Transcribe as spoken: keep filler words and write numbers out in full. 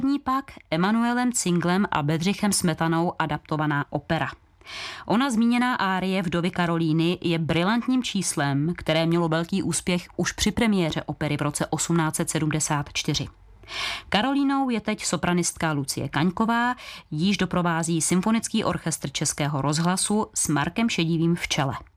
Ní pak Emanuelem Cinglem a Bedřichem Smetanou adaptovaná opera. Ona zmíněná árie Vdovy Karolíny je brilantním číslem, které mělo velký úspěch už při premiéře opery v roce osmnáct set sedmdesát čtyři. Karolínou je teď sopranistka Lucie Kaňková, jíž doprovází Symfonický orchestr Českého rozhlasu s Markem Šedivým v čele.